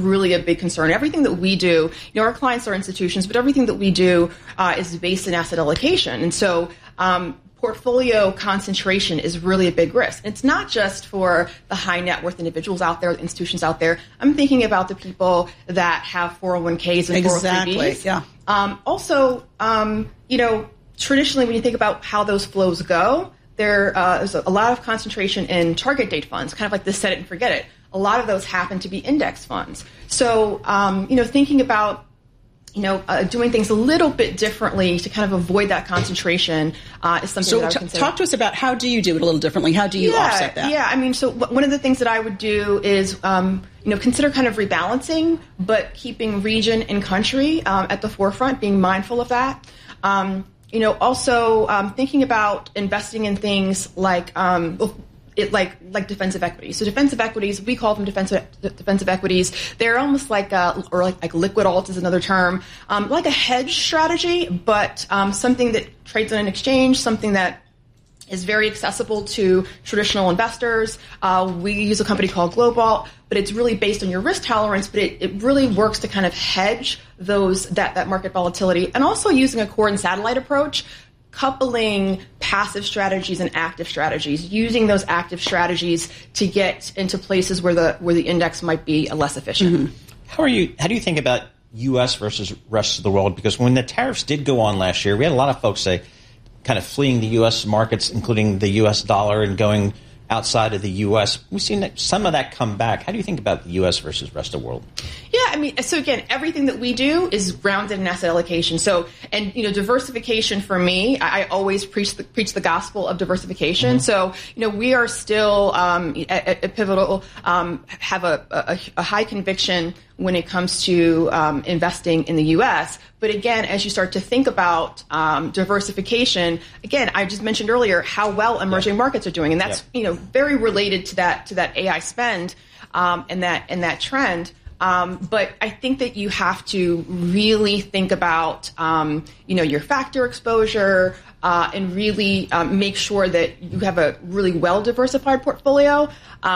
really a big concern. Everything that we do, our clients are institutions, but everything that we do is based in asset allocation. And so portfolio concentration is really a big risk. It's not just for the high net worth individuals out there, institutions out there. I'm thinking about the people that have 401ks and 403bs. Yeah. Also, traditionally when you think about how those flows go, there's a lot of concentration in target date funds, kind of like the set it and forget it. A lot of those happen to be index funds. So, thinking about doing things a little bit differently to kind of avoid that concentration is something that I would consider. Talk to us about how do you do it a little differently? How do you offset that? Yeah, so one of the things that I would do is, consider kind of rebalancing, but keeping region and country at the forefront, being mindful of that. Also thinking about investing in things like defensive equities. So defensive equities, we call them defensive equities. They're almost like liquid alts is another term, like a hedge strategy, but something that trades on an exchange, something that is very accessible to traditional investors. We use a company called Globalt, but it's really based on your risk tolerance, but it really works to kind of hedge that market volatility, and also using a core and satellite approach, coupling passive strategies and active strategies, using those active strategies to get into places where the index might be less efficient. Mm-hmm. How do you think about U.S. versus rest of the world? Because when the tariffs did go on last year, we had a lot of folks say kind of fleeing the U.S. markets, including the U.S. dollar, and going outside of the U.S. We've seen some of that come back. How do you think about the U.S. versus rest of the world? Yeah, so again, everything that we do is grounded in asset allocation. So, and diversification for me, I always preach the gospel of diversification. Mm-hmm. So, we are still at Pivotal have a high conviction when it comes to investing in the U.S. But again, as you start to think about diversification, again, I just mentioned earlier how well emerging markets are doing, and that's very related to that AI spend and that trend. But I think that you have to really think about your factor exposure and really make sure that you have a really well diversified portfolio.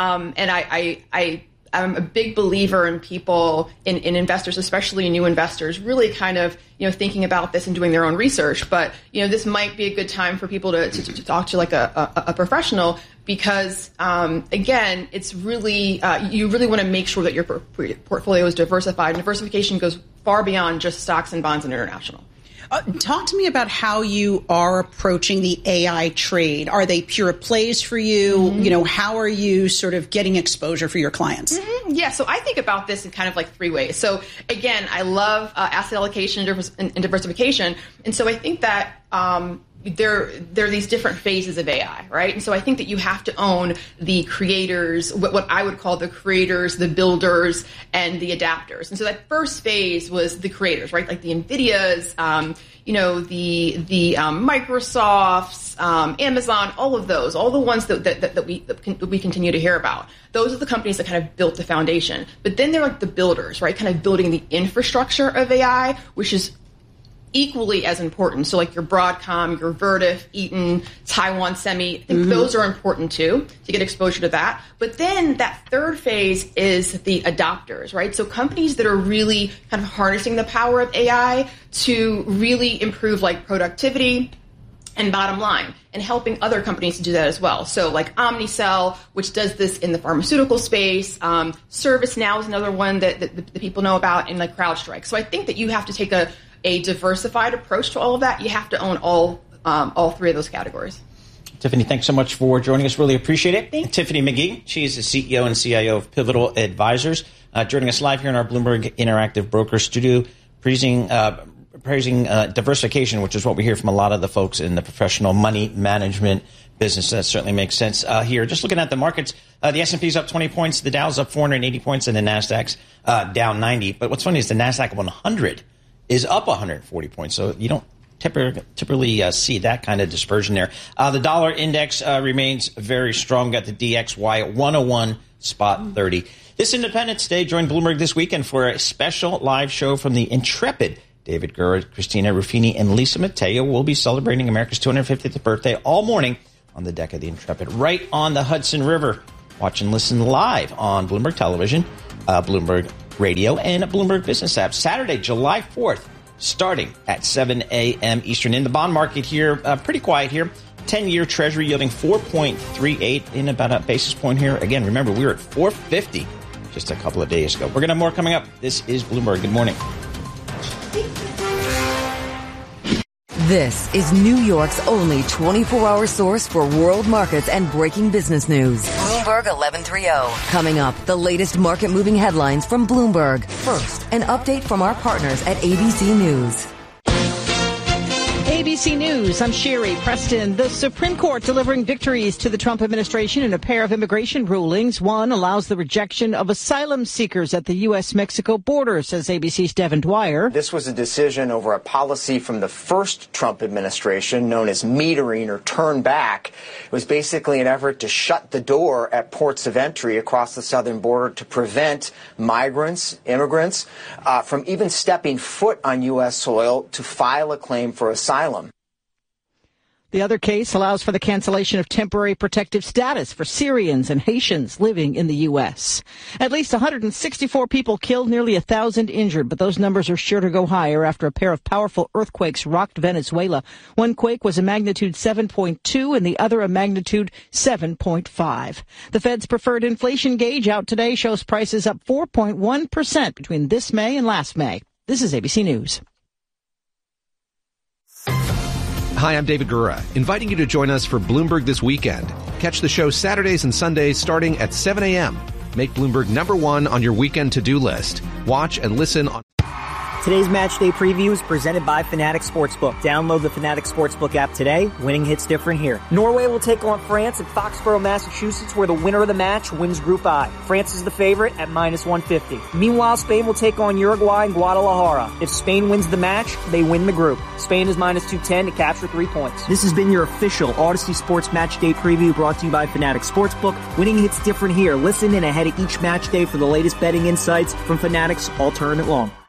And I'm a big believer in people, in investors, especially new investors, really kind of, thinking about this and doing their own research. But, this might be a good time for people to talk to like a professional, because, again, it's really, you really want to make sure that your portfolio is diversified. And diversification goes far beyond just stocks and bonds and international. Talk to me about how you are approaching the AI trade. Are they pure plays for you? Mm-hmm. How are you sort of getting exposure for your clients? Mm-hmm. Yeah, so I think about this in kind of like three ways. So again, I love asset allocation and diversification. And so I think that there are these different phases of AI, right? And so I think that you have to own the creators, what I would call the creators, the builders, and the adapters. And so that first phase was the creators, right? Like the NVIDIAs, the Microsofts, Amazon, all of those, all the ones that we continue to hear about. Those are the companies that kind of built the foundation. But then they're like the builders, right? Kind of building the infrastructure of AI, which is equally as important. So like your Broadcom, your Vertiv, Eaton, Taiwan Semi, I think those are important too, to get exposure to that. But then that third phase is the adopters, right? So companies that are really kind of harnessing the power of AI to really improve like productivity and bottom line, and helping other companies to do that as well. So like Omnicell, which does this in the pharmaceutical space. ServiceNow is another one that the people know about, and like CrowdStrike. So I think that you have to take a diversified approach to all of that. You have to own all three of those categories. Tiffany, thanks so much for joining us. Really appreciate it. Thanks. Tiffany McGee, she is the CEO and CIO of Pivotal Advisors, joining us live here in our Bloomberg Interactive Broker Studio, praising diversification, which is what we hear from a lot of the folks in the professional money management business. That certainly makes sense here. Just looking at the markets, the S&P's up 20 points, the Dow's up 480 points, and the NASDAQ's down 90. But what's funny is the NASDAQ 100 is up 140 points. So you don't typically see that kind of dispersion there. The dollar index remains very strong. Got the DXY at 101.30. This Independence Day, join Bloomberg this weekend for a special live show from the intrepid David Gura, Christina Ruffini, and Lisa Mateo will be celebrating America's 250th birthday all morning on the deck of the Intrepid, right on the Hudson River. Watch and listen live on Bloomberg Television, Bloomberg Radio and Bloomberg Business app. Saturday, July 4th, starting at 7 a.m. Eastern. In the bond market here, pretty quiet here. 10-year Treasury yielding 4.38 in about a basis point here. Again, remember, we were at 450 just a couple of days ago. We're going to have more coming up. This is Bloomberg. Good morning. This is New York's only 24-hour source for world markets and breaking business news. Bloomberg 1130. Coming up, the latest market-moving headlines from Bloomberg. First, an update from our partners at ABC News. ABC News, I'm Sherry Preston. The Supreme Court delivering victories to the Trump administration in a pair of immigration rulings. One allows the rejection of asylum seekers at the U.S.-Mexico border, says ABC's Devin Dwyer. This was a decision over a policy from the first Trump administration known as metering or turn back. It was basically an effort to shut the door at ports of entry across the southern border to prevent migrants, immigrants, from even stepping foot on U.S. soil to file a claim for asylum. The other case allows for the cancellation of temporary protective status for Syrians and Haitians living in the U.S. At least 164 people killed, nearly 1,000 injured, but those numbers are sure to go higher after a pair of powerful earthquakes rocked Venezuela. One quake was a magnitude 7.2 and the other a magnitude 7.5. The Fed's preferred inflation gauge out today shows prices up 4.1% between this May and last May. This is ABC News. Hi, I'm David Gura, inviting you to join us for Bloomberg This Weekend. Catch the show Saturdays and Sundays starting at 7 a.m. Make Bloomberg #1 on your weekend to-do list. Watch and listen on... Today's Match Day Preview is presented by Fanatics Sportsbook. Download the Fanatics Sportsbook app today. Winning hits different here. Norway will take on France at Foxborough, Massachusetts, where the winner of the match wins Group I. France is the favorite at -150. Meanwhile, Spain will take on Uruguay in Guadalajara. If Spain wins the match, they win the group. Spain is -210 to capture 3 points. This has been your official Odyssey Sports Match Day Preview brought to you by Fanatics Sportsbook. Winning hits different here. Listen in ahead of each match day for the latest betting insights from Fanatics all tournament long.